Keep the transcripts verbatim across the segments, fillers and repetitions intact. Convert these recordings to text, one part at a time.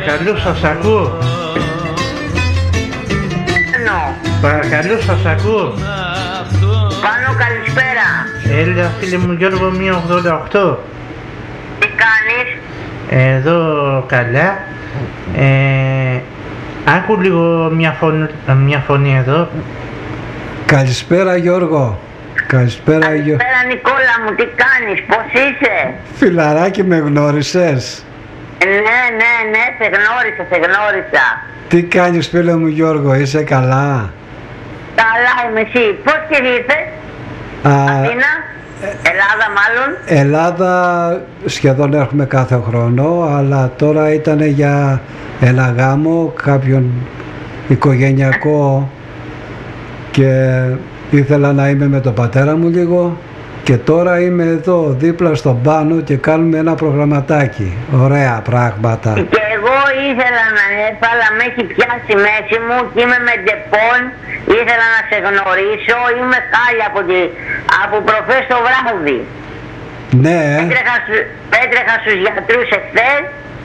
Παρακαλώ, σας ακούω. Παρακαλώ, σας ακούω. Πάνω, καλησπέρα. Έλα, φίλε μου Γιώργο, μία ογδόντα οκτώ. Τι κάνεις? Εδώ καλά. Ε, άκου λίγο μια φωνή, μια φωνή εδώ. Καλησπέρα Γιώργο. Καλησπέρα Γιώργο. Καλησπέρα Νικόλα μου, τι κάνεις, πώς είσαι? Φιλαράκι, με γνώρισες? Ναι, ναι, ναι, σε γνώρισα, σε γνώρισα. Τι κάνεις φίλε μου Γιώργο, είσαι καλά? Καλά είμαι, εσύ. Πώς και ήρθες? Αθήνα, Ελλάδα μάλλον. Ελλάδα σχεδόν έχουμε κάθε χρόνο, αλλά τώρα ήταν για ένα γάμο κάποιον οικογενειακό και ήθελα να είμαι με τον πατέρα μου λίγο και τώρα είμαι εδώ δίπλα στον Πάνο και κάνουμε ένα προγραμματάκι. Ωραία πράγματα. Και εγώ ήθελα να έρθω, αλλά με έχει πιάσει μέση μου και είμαι με ντεπών. Ήθελα να σε γνωρίσω, είμαι χάλια από, τη, από προχθές το βράδυ. Ναι. Έτρεχα, έτρεχα στους γιατρούς εχθές.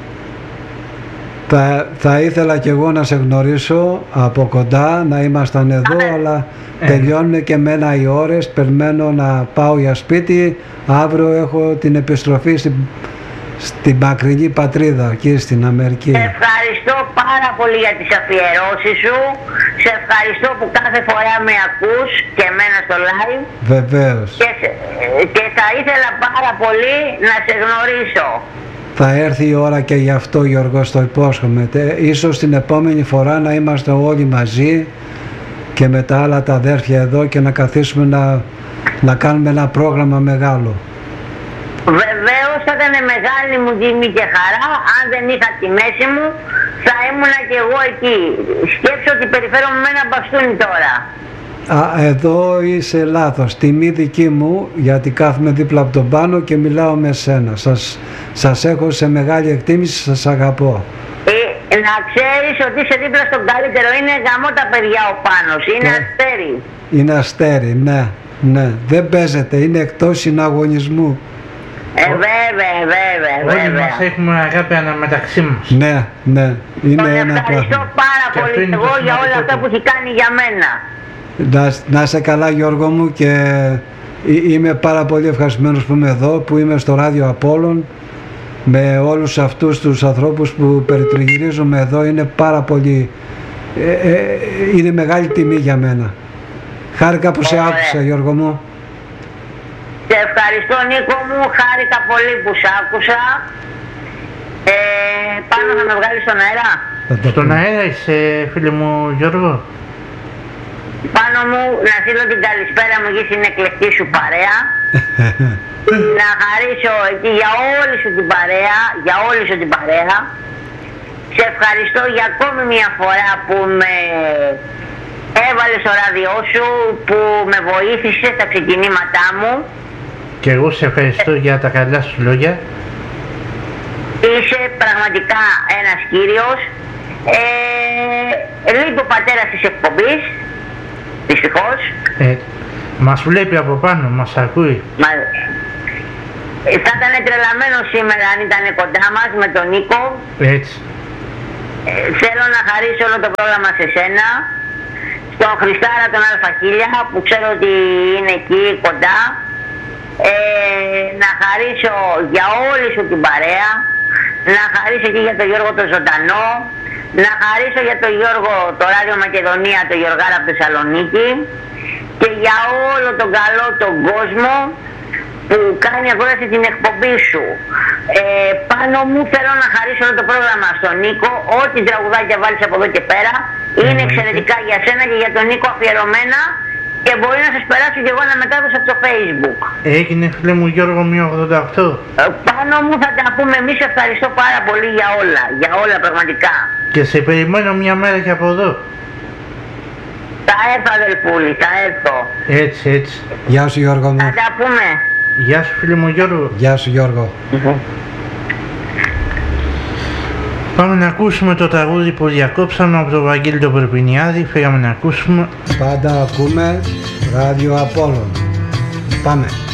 Θα, θα ήθελα και εγώ να σε γνωρίσω από κοντά, να ήμασταν εδώ, Α, αλλά ε. τελειώνουν και μένα οι ώρες, περιμένω να πάω για σπίτι. Αύριο έχω την επιστροφή στην, στην μακρινή πατρίδα, εκεί στην Αμερική. Σε ευχαριστώ πάρα πολύ για τις αφιερώσεις σου. Σε ευχαριστώ που κάθε φορά με ακούς και εμένα στο live. Βεβαίως. Και, και θα ήθελα πάρα πολύ να σε γνωρίσω. Θα έρθει η ώρα και γι' αυτό Γιώργο, το υπόσχομαι. Ίσως την επόμενη φορά να είμαστε όλοι μαζί και με τα άλλα τα αδέρφια εδώ και να καθίσουμε να, να κάνουμε ένα πρόγραμμα μεγάλο. Βεβαίως θα ήταν μεγάλη μου τιμή και χαρά. Αν δεν είχα τη μέση μου θα ήμουνα και εγώ εκεί. Σκέψω ότι περιφέρομαι με ένα μπαστούνι τώρα. Α, εδώ είσαι λάθος. Τιμή δική μου, γιατί κάθομαι δίπλα από τον Πάνο και μιλάω με σένα. Σας, σας έχω σε μεγάλη εκτίμηση, σας αγαπώ. Ε, να ξέρεις ότι είσαι δίπλα στον καλύτερο. Είναι γαμό τα παιδιά ο Πάνος. Είναι ε, αστέρι. Είναι αστέρι, ναι, ναι. Δεν παίζεται, είναι εκτός συναγωνισμού. Ε, βέβαια, βέβαια, βέβαια. Όλοι μας έχουμε αγάπη αναμεταξύ μας. Ναι, ναι, είναι τον ένα ευχαριστώ πράγμα. πάρα Και πολύ εγώ για όλα αυτά που έχει κάνει για μένα. Να, να είσαι καλά Γιώργο μου και είμαι πάρα πολύ ευχαριστημένος που είμαι εδώ, που είμαι στο ράδιο Απόλλων με όλους αυτούς τους ανθρώπους που περιτριγυρίζουμε εδώ. Είναι πάρα πολύ, ε, ε, είναι μεγάλη τιμή για μένα. Χάρηκα που σε άκουσα Γιώργο μου. Σε ευχαριστώ Νίκο μου, χάρηκα πολύ που σε άκουσα. Ε, πάνω θα με βγάλεις στον αέρα. Στον αέρα είσαι φίλε μου Γιώργο. Πάνω μου να στείλω την καλησπέρα μου εκεί στην εκλεκτή σου παρέα. Να χαρίσω εκεί για όλη σου την παρέα, για όλη σου την παρέα. Σε ευχαριστώ για ακόμη μια φορά που με έβαλες στο ράδιό σου, που με βοήθησες στα ξεκινήματά μου. Και εγώ σε ευχαριστώ για τα καλά σου λόγια. Είσαι πραγματικά ένας κύριος. Ε, λείπει ο πατέρας της εκπομπής, δυστυχώς. Ε, μας βλέπει από πάνω, μας ακούει. Μα, ε, θα ήταν τρελαμένο σήμερα αν ήταν κοντά μας με τον Νίκο. Έτσι. Ε, θέλω να χαρίσω όλο το πρόγραμμα σε σένα, στον Χριστάρα τον Αλφαχίλια που ξέρω ότι είναι εκεί κοντά. Ε, να χαρίσω για όλη σου την παρέα, να χαρίσω και για τον Γιώργο τον Ζωντανό, να χαρίσω για τον Γιώργο το Ράδιο Μακεδονία, τον Γιωργάρα από Θεσσαλονίκη και για όλο τον καλό τον κόσμο που κάνει αγόραση την εκπομπή σου. Ε, πάνω μου θέλω να χαρίσω όλο το πρόγραμμα στον Νίκο, ό,τι τραγουδάκια βάλεις από εδώ και πέρα είναι εξαιρετικά για σένα και για τον Νίκο αφιερωμένα. Και μπορεί να σας περάσω και εγώ να μετάδοση από το Facebook. Έγινε φίλε μου Γιώργο μία ογδόντα οκτώ. Ε, πάνω μου θα τα πούμε εμείς, ευχαριστώ πάρα πολύ για όλα, για όλα πραγματικά. Και σε περιμένω μια μέρα και από εδώ. Θα έρθω αδελφούλη, θα έρθω. Έτσι, έτσι. Γεια σου Γιώργο μου. Θα τα πούμε. Γεια σου φίλε μου Γιώργο. Γεια σου Γιώργο. Πάμε να ακούσουμε το τραγούδι που διακόψαμε από τον Βαγγέλη τον Περπινιάδη. Φύγαμε να ακούσουμε. Πάντα ακούμε Ράδιο Απόλλων. Πάμε.